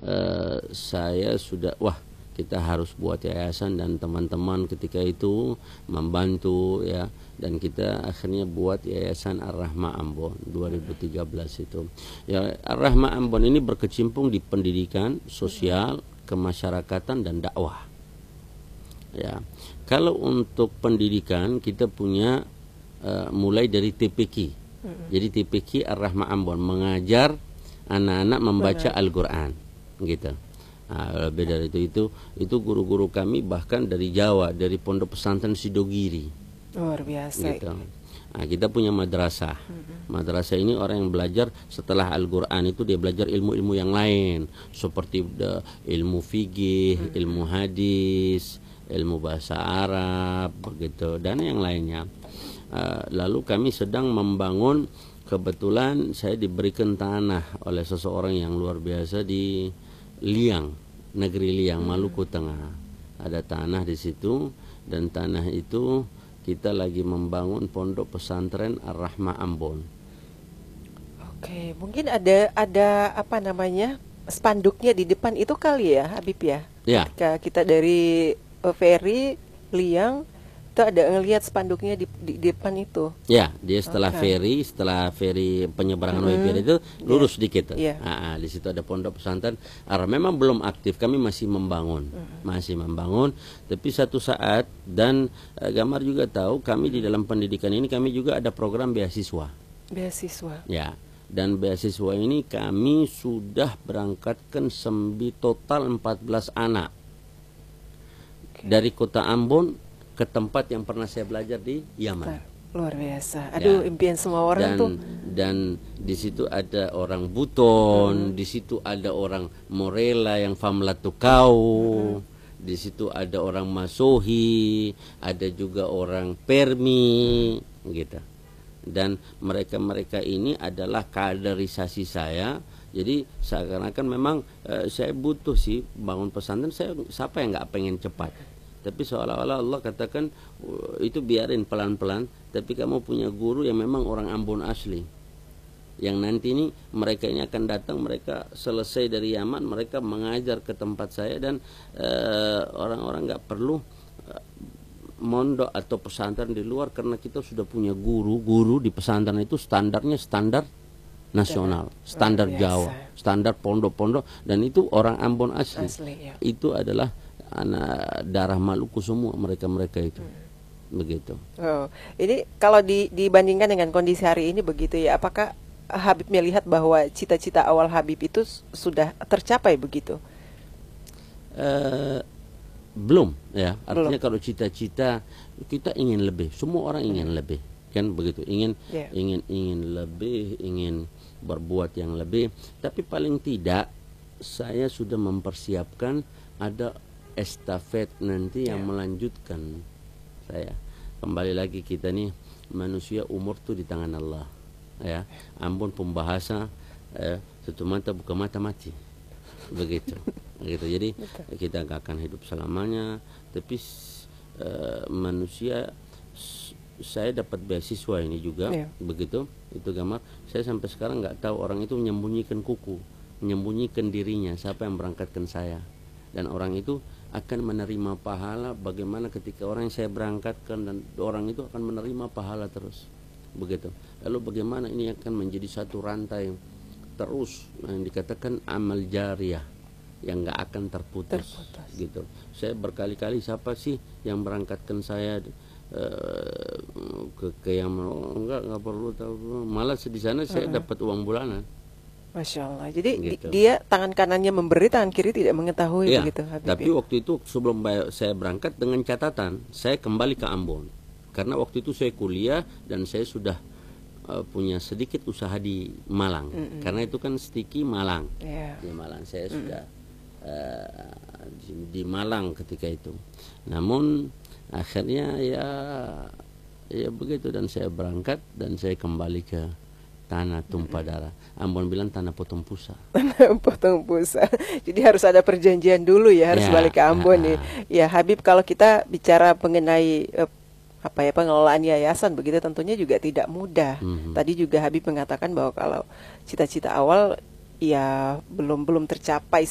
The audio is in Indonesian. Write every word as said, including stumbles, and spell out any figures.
uh, saya sudah wah kita harus buat yayasan, dan teman-teman ketika itu membantu ya, dan kita akhirnya buat Yayasan Ar-Rahma Ambon dua ribu tiga belas itu. Ya, Ar-Rahma Ambon ini berkecimpung di pendidikan, sosial, kemasyarakatan dan dakwah. Ya. Kalau untuk pendidikan kita punya uh, mulai dari T P Q. Mm-hmm. Jadi T P Q Ar-Rahma Ambon mengajar anak-anak membaca Al-Qur'an gitu. Nah, lebih dari itu itu itu guru-guru kami bahkan dari Jawa, dari Pondok Pesantren Sidogiri. Luar biasa. Gitu. Nah, kita punya madrasah. Mm-hmm. Madrasah ini orang yang belajar setelah Al-Qur'an itu dia belajar ilmu-ilmu yang lain seperti uh, ilmu fikih, mm-hmm. ilmu hadis, ilmu bahasa Arab begitu, dan yang lainnya. Uh, lalu kami sedang membangun, kebetulan saya diberikan tanah oleh seseorang yang luar biasa di Liang, negeri Liang, Maluku Tengah. Ada tanah di situ, dan tanah itu kita lagi membangun pondok pesantren Ar-Rahma Ambon. Oke, mungkin ada ada apa namanya spanduknya di depan itu kali ya, Habib ya? Ya. Ketika kita dari uh, ferry Liang itu ada ngelihat spanduknya di, di, di depan itu. Ya, dia setelah okay. ferry, setelah ferry penyeberangan mm-hmm. W P R itu lurus yeah. sedikit. Yeah. Nah, di situ ada pondok pesantren. Arah memang belum aktif, kami masih membangun, mm-hmm. masih membangun. Tapi satu saat, dan uh, Gamar juga tahu, kami di dalam pendidikan ini kami juga ada program beasiswa. Beasiswa. Ya, dan beasiswa ini kami sudah berangkatkan sembi total empat belas anak okay. dari kota Ambon ke tempat yang pernah saya belajar di Yaman. Luar biasa. Aduh, ya. Impian semua orang dan, tuh. Dan di situ ada orang Buton, hmm. di situ ada orang Morela yang Famlatukau, hmm. di situ ada orang Masohi, ada juga orang Permi, gitu. Dan mereka-mereka ini adalah kaderisasi saya. Jadi seakan-akan memang eh, saya butuh sih bangun pesantren. Saya siapa yang nggak pengen cepat? Tapi seolah-olah Allah katakan itu biarin pelan-pelan, tapi kamu punya guru yang memang orang Ambon asli, yang nanti ini mereka ini akan datang, mereka selesai dari Yaman, mereka mengajar ke tempat saya, dan uh, orang-orang nggak perlu uh, mondok atau pesantren di luar, karena kita sudah punya guru-guru di pesantren itu standarnya standar nasional, standar Jawa, standar pondok-pondok, dan itu orang Ambon asli, asli ya. Itu adalah anak darah Maluku semua mereka-mereka itu. Hmm. Begitu. Oh, ini kalau di, dibandingkan dengan kondisi hari ini begitu ya, apakah Habib melihat bahwa cita-cita awal Habib itu sudah tercapai begitu? Uh, belum ya. Artinya belum. Kalau cita-cita kita ingin lebih, semua orang ingin hmm. lebih, kan begitu. Ingin yeah. ingin ingin lebih, ingin berbuat yang lebih. Tapi paling tidak saya sudah mempersiapkan ada estafet nanti yang yeah. melanjutkan saya. Kembali lagi kita nih manusia, umur tuh di tangan Allah ya. Ambon pembahasa eh, satu mata buka mata mati begitu begitu. Jadi betul. Kita gak akan hidup selamanya, tapi eh, manusia, saya dapat beasiswa ini juga yeah. begitu. Itu Gamar, saya sampai sekarang nggak tahu orang itu menyembunyikan kuku, menyembunyikan dirinya, siapa yang berangkatkan saya, dan orang itu akan menerima pahala. Bagaimana ketika orang yang saya berangkatkan, dan orang itu akan menerima pahala terus begitu. Lalu bagaimana ini akan menjadi satu rantai terus yang dikatakan amal jariyah yang nggak akan terputus, terputus gitu. Saya berkali-kali, siapa sih yang berangkatkan saya uh, ke, ke yang oh, enggak nggak perlu tahu, malah di sana saya uh-uh. dapat uang bulanan. Masya Allah. Jadi gitu. Dia tangan kanannya memberi, tangan kiri tidak mengetahui ya, begitu. Habib. Tapi waktu itu sebelum saya berangkat dengan catatan saya kembali ke Ambon, karena waktu itu saya kuliah dan saya sudah uh, punya sedikit usaha di Malang. Mm-mm. Karena itu kan Stiki Malang. Yeah. Di Malang saya Mm-mm. sudah uh, di, di Malang ketika itu. Namun akhirnya ya ya begitu, dan saya berangkat dan saya kembali ke tanah tumpah darah. Ambon bilang tanah potong pusa. Tanah potong pusa. Jadi harus ada perjanjian dulu ya, harus ya, balik ke Ambon nih. Ya Habib, kalau kita bicara mengenai eh, apa ya pengelolaan yayasan begitu, tentunya juga tidak mudah. Mm-hmm. Tadi juga Habib mengatakan bahwa kalau cita-cita awal ya belum belum tercapai